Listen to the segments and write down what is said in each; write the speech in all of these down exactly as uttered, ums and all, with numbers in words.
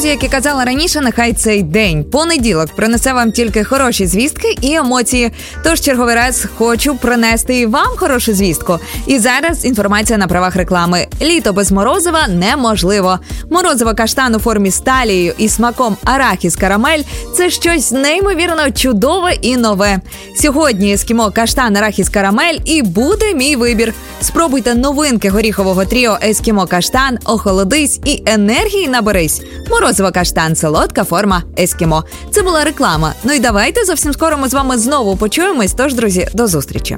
Друзі, як і казала раніше, нехай цей день, понеділок, принесе вам тільки хороші звістки і емоції. Тож черговий раз хочу принести і вам хорошу звістку. І зараз інформація на правах реклами. Літо без морозива неможливо. Морозиво каштан у формі з талією і смаком арахіс-карамель – це щось неймовірно чудове і нове. Сьогодні ескімо каштан арахіс-карамель і буде мій вибір. Спробуйте новинки горіхового тріо ескімо каштан, охолодись і енергії наберись. Морозиво каштан – солодка форма ескімо. Це була реклама. Ну і давайте зовсім скоро ми з вами знову почуємось. Тож, друзі, до зустрічі.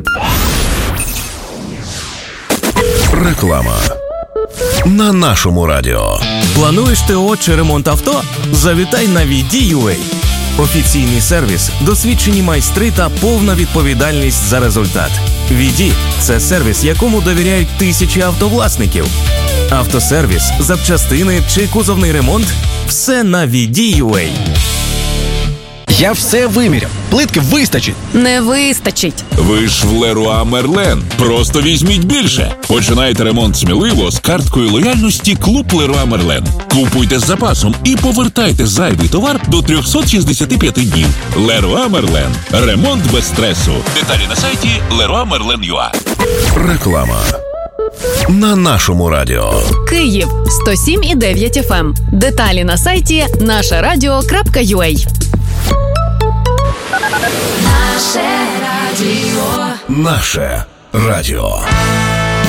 Реклама на нашому радіо. Плануєш ТО чи ремонт авто? Завітай на ві ді ю ей. Офіційний сервіс, досвідчені майстри та повна відповідальність за результат. ві ді – це сервіс, якому довіряють тисячі автовласників. Автосервіс, запчастини чи кузовний ремонт – все на ві ді ю ей. Я все виміряв. Плитки вистачить. Не вистачить. Ви ж в Леруа Мерлен. Просто візьміть більше. Починайте ремонт сміливо з карткою лояльності Клуб Леруа Мерлен. Купуйте з запасом і повертайте зайвий товар до триста шістдесят п'ять днів. Леруа Мерлен. Ремонт без стресу. Деталі на сайті леруа мерлен крапка ю а. Реклама на нашому радіо. Київ сто сім і дев'ять еф ем. Деталі на сайті наше радіо крапка ю а. Наше радіо.